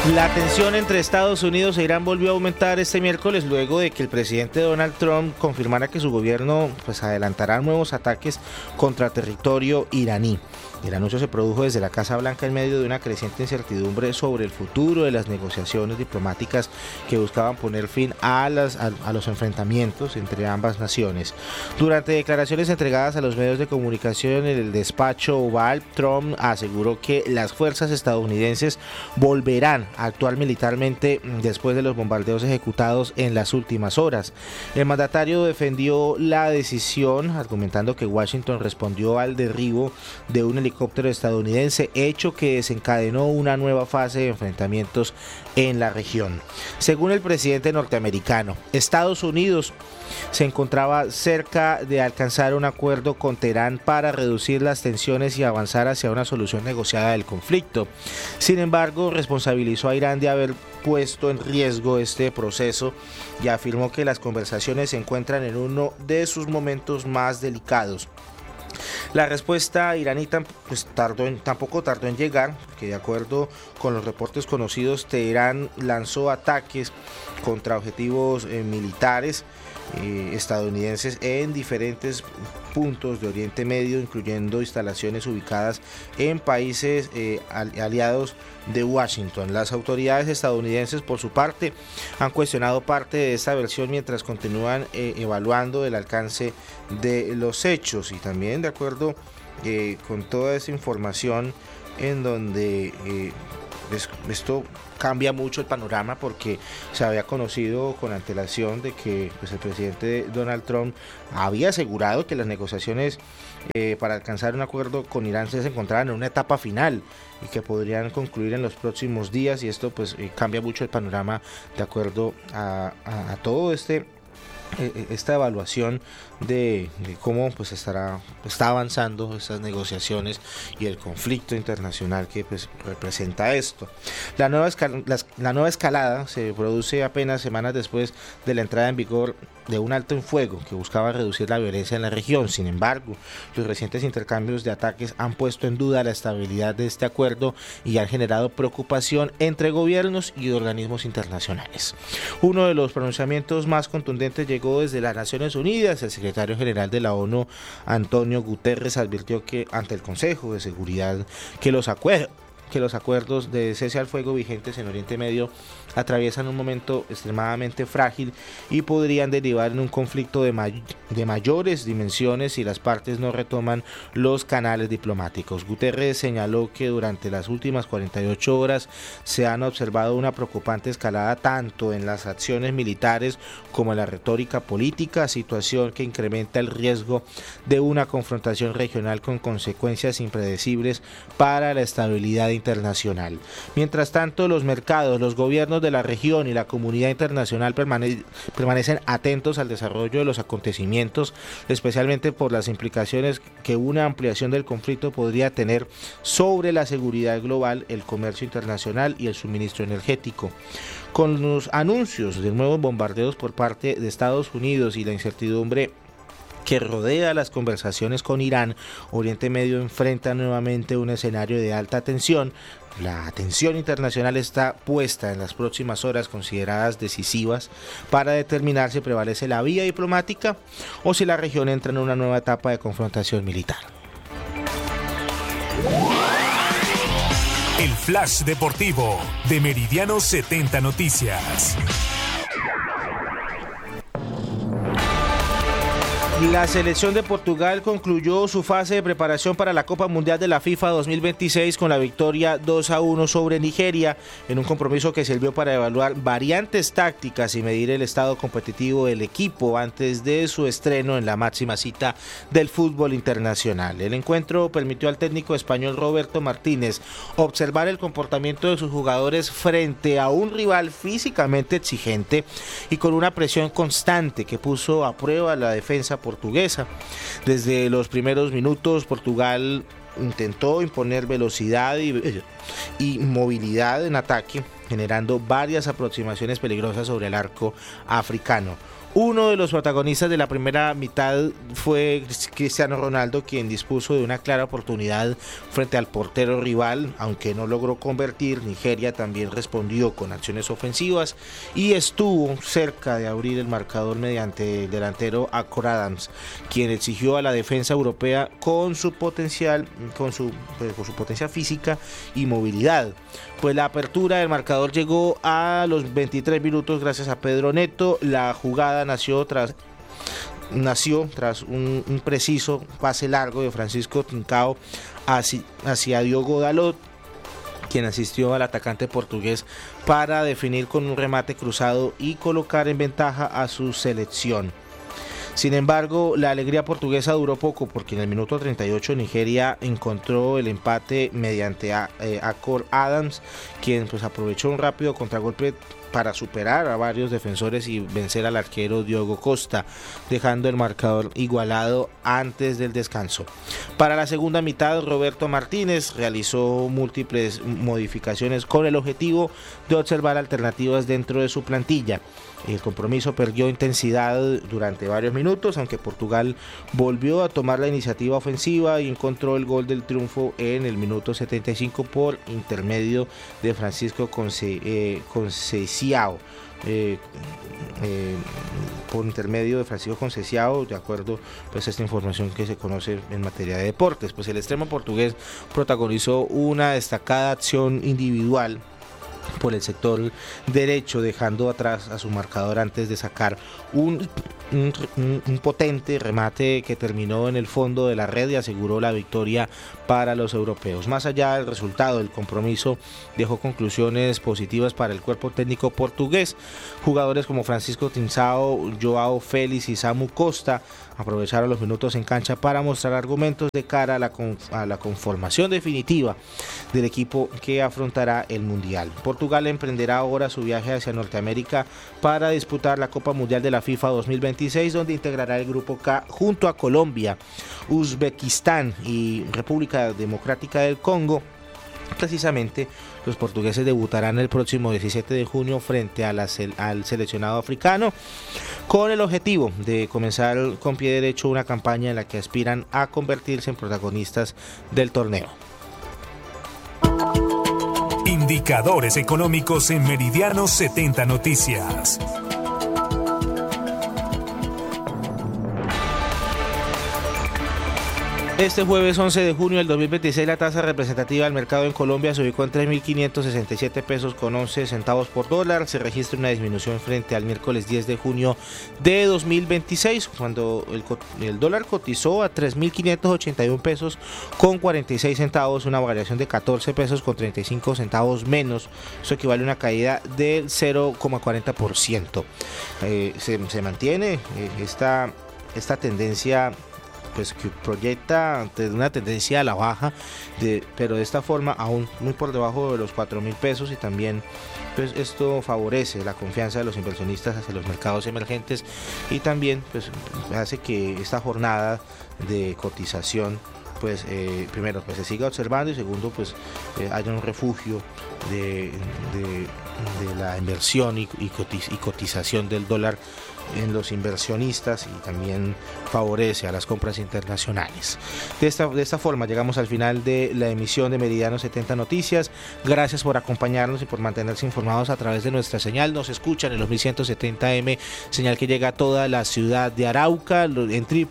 La tensión entre Estados Unidos e Irán volvió a aumentar este miércoles luego de que el presidente Donald Trump confirmara que su gobierno adelantará nuevos ataques contra territorio iraní. El anuncio se produjo desde la Casa Blanca en medio de una creciente incertidumbre sobre el futuro de las negociaciones diplomáticas que buscaban poner fin a los enfrentamientos entre ambas naciones. Durante declaraciones entregadas a los medios de comunicación en el despacho Oval, Trump aseguró que las fuerzas estadounidenses volverán a actuar militarmente después de los bombardeos ejecutados en las últimas horas. El mandatario defendió la decisión, argumentando que Washington respondió al derribo de un helicóptero estadounidense, hecho que desencadenó una nueva fase de enfrentamientos en la región. Según el presidente norteamericano, Estados Unidos se encontraba cerca de alcanzar un acuerdo con Teherán para reducir las tensiones y avanzar hacia una solución negociada del conflicto. Sin embargo, responsabilizó a Irán de haber puesto en riesgo este proceso y afirmó que las conversaciones se encuentran en uno de sus momentos más delicados. La respuesta iraní tampoco tardó en llegar, porque de acuerdo con los reportes conocidos, Teherán lanzó ataques contra objetivos militares estadounidenses en diferentes puntos de Oriente Medio, incluyendo instalaciones ubicadas en países aliados de Washington. Las autoridades estadounidenses, por su parte, han cuestionado parte de esta versión mientras continúan evaluando el alcance de los hechos, y también de acuerdo con toda esa información en donde esto cambia mucho el panorama, porque se había conocido con antelación de que el presidente Donald Trump había asegurado que las negociaciones para alcanzar un acuerdo con Irán se encontraban en una etapa final y que podrían concluir en los próximos días, y esto cambia mucho el panorama de acuerdo a todo esta evaluación de cómo está avanzando estas negociaciones y el conflicto internacional que representa esto. La nueva escalada se produce apenas semanas después de la entrada en vigor de un alto en fuego que buscaba reducir la violencia en la región. Sin embargo, los recientes intercambios de ataques han puesto en duda la estabilidad de este acuerdo y han generado preocupación entre gobiernos y organismos internacionales. Uno de los pronunciamientos más contundentes llegó desde las Naciones Unidas. El secretario general de la ONU, Antonio Guterres, advirtió que ante el Consejo de Seguridad que los acuerdos de cese al fuego vigentes en Oriente Medio atraviesan un momento extremadamente frágil y podrían derivar en un conflicto de mayores dimensiones si las partes no retoman los canales diplomáticos. Guterres señaló que durante las últimas 48 horas se han observado una preocupante escalada tanto en las acciones militares como en la retórica política, situación que incrementa el riesgo de una confrontación regional con consecuencias impredecibles para la estabilidad internacional. Mientras tanto, los mercados, los gobiernos de la región y la comunidad internacional permanecen atentos al desarrollo de los acontecimientos, especialmente por las implicaciones que una ampliación del conflicto podría tener sobre la seguridad global, el comercio internacional y el suministro energético. Con los anuncios de nuevos bombardeos por parte de Estados Unidos y la incertidumbre que rodea las conversaciones con Irán, Oriente Medio enfrenta nuevamente un escenario de alta tensión. La atención internacional está puesta en las próximas horas consideradas decisivas para determinar si prevalece la vía diplomática o si la región entra en una nueva etapa de confrontación militar. El Flash Deportivo de Meridiano 70 Noticias. La selección de Portugal concluyó su fase de preparación para la Copa Mundial de la FIFA 2026 con la victoria 2-1 sobre Nigeria, en un compromiso que sirvió para evaluar variantes tácticas y medir el estado competitivo del equipo antes de su estreno en la máxima cita del fútbol internacional. El encuentro permitió al técnico español Roberto Martínez observar el comportamiento de sus jugadores frente a un rival físicamente exigente y con una presión constante que puso a prueba la defensa portuguesa. Desde los primeros minutos, Portugal intentó imponer velocidad y movilidad en ataque, generando varias aproximaciones peligrosas sobre el arco africano. Uno de los protagonistas de la primera mitad fue Cristiano Ronaldo, quien dispuso de una clara oportunidad frente al portero rival, aunque no logró convertir. Nigeria también respondió con acciones ofensivas y estuvo cerca de abrir el marcador mediante el delantero Akor Adams, quien exigió a la defensa europea con su potencia física y movilidad. Pues la apertura del marcador llegó a los 23 minutos gracias a Pedro Neto. La jugada nació tras un preciso pase largo de Francisco Trincao hacia Diogo Dalot, quien asistió al atacante portugués para definir con un remate cruzado y colocar en ventaja a su selección. Sin embargo, la alegría portuguesa duró poco, porque en el minuto 38 Nigeria encontró el empate mediante Akor Adams, quien pues aprovechó un rápido contragolpe para superar a varios defensores y vencer al arquero Diogo Costa, dejando el marcador igualado antes del descanso. Para la segunda mitad, Roberto Martínez realizó múltiples modificaciones con el objetivo de observar alternativas dentro de su plantilla. El compromiso perdió intensidad durante varios minutos, aunque Portugal volvió a tomar la iniciativa ofensiva y encontró el gol del triunfo en el minuto 75 por intermedio de Francisco Conceição. De acuerdo pues a esta información que se conoce en materia de deportes. Pues el extremo portugués protagonizó una destacada acción individual por el sector derecho, dejando atrás a su marcador antes de sacar un potente remate que terminó en el fondo de la red y aseguró la victoria para los europeos. Más allá del resultado, el compromiso dejó conclusiones positivas para el cuerpo técnico portugués. Jugadores como Francisco Trincao, Joao Félix y Samu Costa aprovecharon los minutos en cancha para mostrar argumentos de cara a la conformación definitiva del equipo que afrontará el Mundial. Portugal emprenderá ahora su viaje hacia Norteamérica para disputar la Copa Mundial de la FIFA 2026, donde integrará el grupo K junto a Colombia, Uzbekistán y República Democrática del Congo. Precisamente, los portugueses debutarán el próximo 17 de junio frente al seleccionado africano, con el objetivo de comenzar con pie derecho una campaña en la que aspiran a convertirse en protagonistas del torneo. Indicadores económicos en Meridiano 70 Noticias. Este jueves 11 de junio del 2026 la tasa representativa del mercado en Colombia se ubicó en 3.567 pesos con 11 centavos por dólar. Se registra una disminución frente al miércoles 10 de junio de 2026, cuando el dólar cotizó a 3.581 pesos con 46 centavos, una variación de 14 pesos con 35 centavos menos. Eso equivale a una caída del 0,40%. Se mantiene esta tendencia, pues que proyecta una tendencia a la baja, pero de esta forma aún muy por debajo de los 4.000 pesos, y también pues esto favorece la confianza de los inversionistas hacia los mercados emergentes, y también pues hace que esta jornada de cotización pues primero pues se siga observando, y segundo pues haya un refugio de la inversión y cotización del dólar en los inversionistas, y también favorece a las compras internacionales. De esta forma llegamos al final de la emisión de Meridiano 70 Noticias. Gracias por acompañarnos y por mantenerse informados a través de nuestra señal. Nos escuchan en los 1170M, señal que llega a toda la ciudad de Arauca, en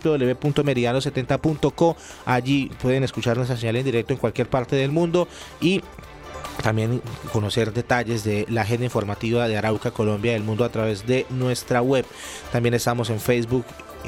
www.meridiano70.co. Allí pueden escuchar nuestra señal en directo en cualquier parte del mundo, y también conocer detalles de la agenda informativa de Arauca, Colombia y el mundo a través de nuestra web. También estamos en Facebook,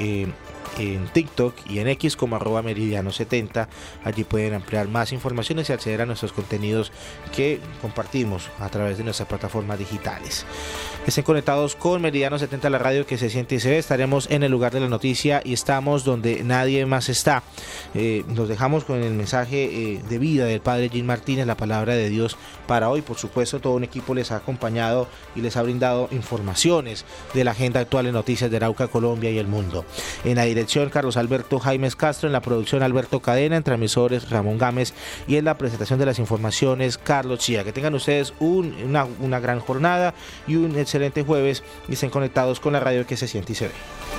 en TikTok y en X como @meridiano70. Allí pueden ampliar más informaciones y acceder a nuestros contenidos que compartimos a través de nuestras plataformas digitales. Estén conectados con Meridiano 70, la radio que se siente y se ve. Estaremos en el lugar de la noticia y estamos donde nadie más está. Nos dejamos con el mensaje de vida del padre Jim Martínez, la palabra de Dios para hoy. Por supuesto, todo un equipo les ha acompañado y les ha brindado informaciones de la agenda actual en noticias de Arauca, Colombia y el mundo. En dirección Carlos Alberto Jaimes Castro, en la producción Alberto Cadena, en transmisores Ramón Gámez y en la presentación de las informaciones Carlos Chía. Que tengan ustedes una gran jornada y un excelente jueves y estén conectados con la radio que se siente y se ve.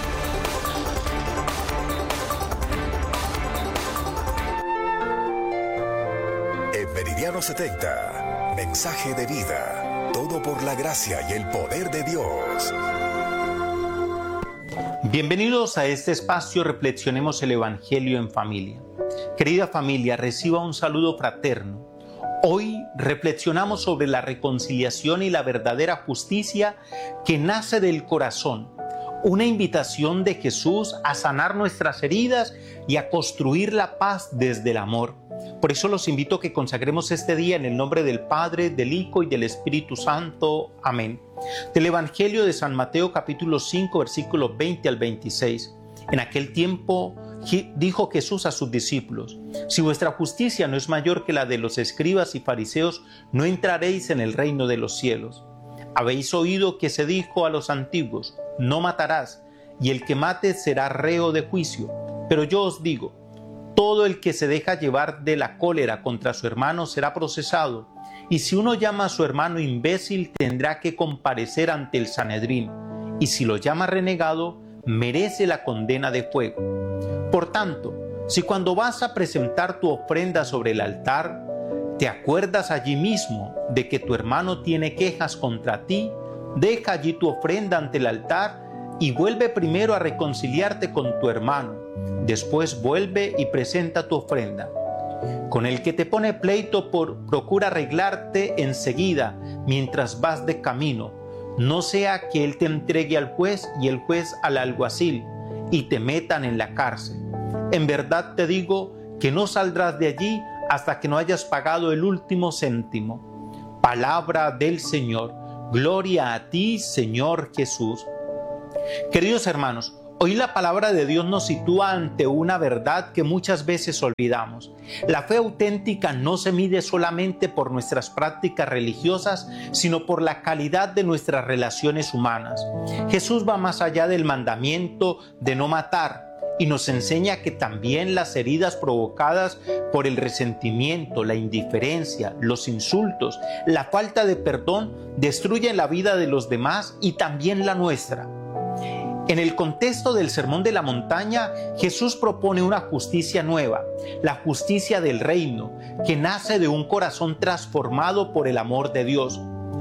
En Meridiano 70, mensaje de vida, todo por la gracia y el poder de Dios. Bienvenidos a este espacio Reflexionemos el Evangelio en Familia. Querida familia, reciba un saludo fraterno. Hoy reflexionamos sobre la reconciliación y la verdadera justicia que nace del corazón. Una invitación de Jesús a sanar nuestras heridas y a construir la paz desde el amor. Por eso los invito a que consagremos este día en el nombre del Padre, del Hijo y del Espíritu Santo. Amén. Del Evangelio de San Mateo capítulo 5 versículos 20 al 26. En aquel tiempo dijo Jesús a sus discípulos: si vuestra justicia no es mayor que la de los escribas y fariseos, no entraréis en el reino de los cielos. Habéis oído que se dijo a los antiguos: no matarás, y el que mate será reo de juicio. Pero yo os digo, todo el que se deja llevar de la cólera contra su hermano será procesado, y si uno llama a su hermano imbécil, tendrá que comparecer ante el Sanedrín, y si lo llama renegado, merece la condena de fuego. Por tanto, si cuando vas a presentar tu ofrenda sobre el altar, te acuerdas allí mismo de que tu hermano tiene quejas contra ti, deja allí tu ofrenda ante el altar y vuelve primero a reconciliarte con tu hermano. Después vuelve y presenta tu ofrenda. Con el que te pone pleito, procura arreglarte enseguida mientras vas de camino, no sea que él te entregue al juez y el juez al alguacil y te metan en la cárcel. En verdad te digo que no saldrás de allí hasta que no hayas pagado el último céntimo. Palabra del Señor. Gloria a ti, Señor Jesús. Queridos hermanos, hoy la palabra de Dios nos sitúa ante una verdad que muchas veces olvidamos. La fe auténtica no se mide solamente por nuestras prácticas religiosas, sino por la calidad de nuestras relaciones humanas. Jesús va más allá del mandamiento de no matar y nos enseña que también las heridas provocadas por el resentimiento, la indiferencia, los insultos, la falta de perdón destruyen la vida de los demás y también la nuestra. En el contexto del Sermón de la Montaña, Jesús propone una justicia nueva, la justicia del reino, que nace de un corazón transformado por el amor de Dios.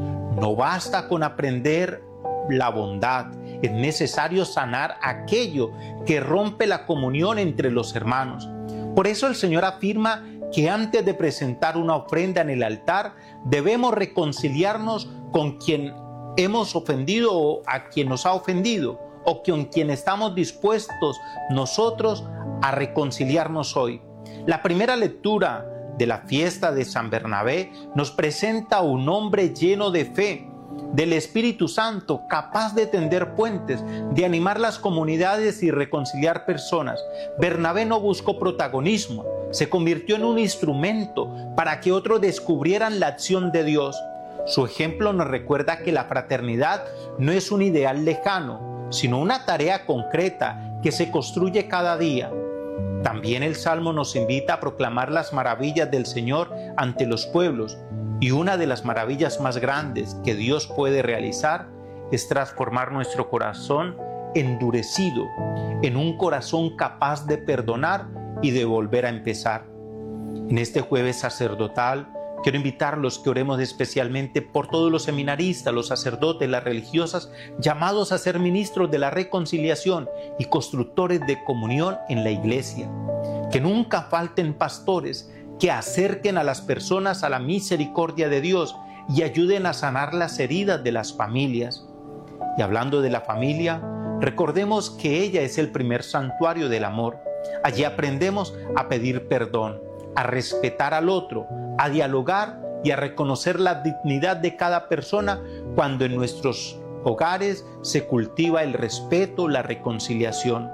No basta con aprender la bondad, es necesario sanar aquello que rompe la comunión entre los hermanos. Por eso el Señor afirma que antes de presentar una ofrenda en el altar, debemos reconciliarnos con quien hemos ofendido o a quien nos ha ofendido, o con quien estamos dispuestos nosotros a reconciliarnos hoy. La primera lectura de la fiesta de San Bernabé nos presenta a un hombre lleno de fe, del Espíritu Santo, capaz de tender puentes, de animar las comunidades y reconciliar personas. Bernabé no buscó protagonismo, se convirtió en un instrumento para que otros descubrieran la acción de Dios. Su ejemplo nos recuerda que la fraternidad no es un ideal lejano, sino una tarea concreta que se construye cada día. También el Salmo nos invita a proclamar las maravillas del Señor ante los pueblos, y una de las maravillas más grandes que Dios puede realizar es transformar nuestro corazón endurecido en un corazón capaz de perdonar y de volver a empezar. En este jueves sacerdotal, quiero invitarlos que oremos especialmente por todos los seminaristas, los sacerdotes, las religiosas, llamados a ser ministros de la reconciliación y constructores de comunión en la iglesia. Que nunca falten pastores que acerquen a las personas a la misericordia de Dios y ayuden a sanar las heridas de las familias. Y hablando de la familia, recordemos que ella es el primer santuario del amor. Allí aprendemos a pedir perdón, a respetar al otro, a dialogar y a reconocer la dignidad de cada persona cuando en nuestros hogares se cultiva el respeto, la reconciliación.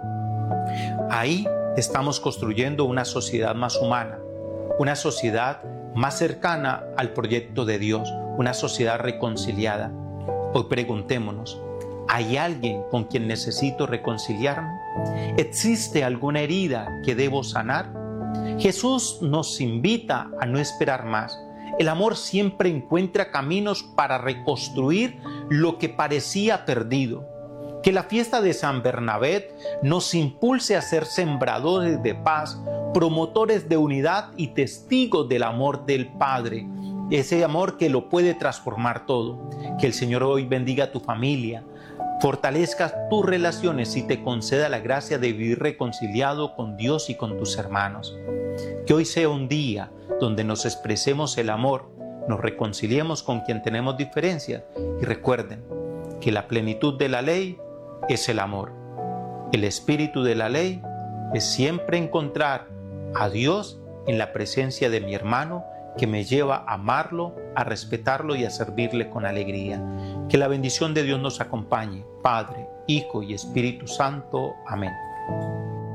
Ahí estamos construyendo una sociedad más humana, una sociedad más cercana al proyecto de Dios, una sociedad reconciliada. Hoy preguntémonos, ¿Hay alguien con quien necesito reconciliarme? ¿Existe alguna herida que debo sanar? Jesús nos invita a no esperar más. El amor siempre encuentra caminos para reconstruir lo que parecía perdido. Que la fiesta de San Bernabé nos impulse a ser sembradores de paz, promotores de unidad y testigos del amor del Padre. Ese amor que lo puede transformar todo. Que el Señor hoy bendiga a tu familia, fortalezca tus relaciones y te conceda la gracia de vivir reconciliado con Dios y con tus hermanos. Que hoy sea un día donde nos expresemos el amor, nos reconciliemos con quien tenemos diferencias y recuerden que la plenitud de la ley es el amor. El espíritu de la ley es siempre encontrar a Dios en la presencia de mi hermano, que me lleva a amarlo, a respetarlo y a servirle con alegría. Que la bendición de Dios nos acompañe, Padre, Hijo y Espíritu Santo. Amén.